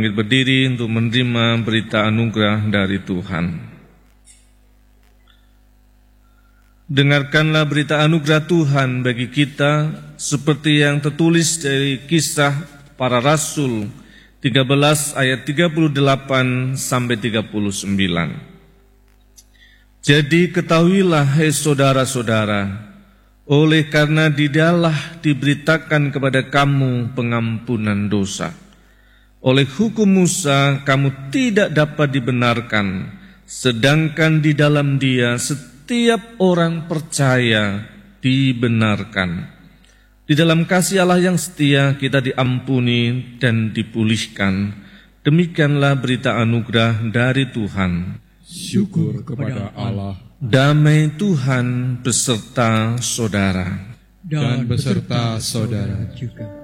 Berdiri untuk menerima berita anugerah dari Tuhan. Dengarkanlah berita anugerah Tuhan bagi kita seperti yang tertulis dari Kisah Para Rasul 13 ayat 38 sampai 39. Jadi ketahuilah hai saudara-saudara, oleh karena dialah diberitakan kepada kamu pengampunan dosa. Oleh hukum Musa kamu tidak dapat dibenarkan, sedangkan di dalam Dia setiap orang percaya dibenarkan. Di dalam kasih Allah yang setia kita diampuni dan dipulihkan. Demikianlah berita anugerah dari Tuhan. Syukur kepada Allah. Damai Tuhan beserta saudara. Dan beserta saudara juga.